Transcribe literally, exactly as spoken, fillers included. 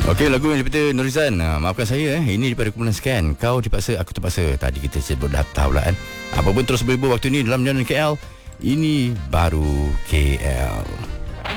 Okey, lagu yang daripada Nurizan. uh, Maafkan saya eh. Ini daripada kumpulan Scan. Kau dipaksa, aku terpaksa. Tadi kita sebut dah tahu lah kan. Apa pun terus berhibur waktu ni dalam Jalan K L. Ini baru K L.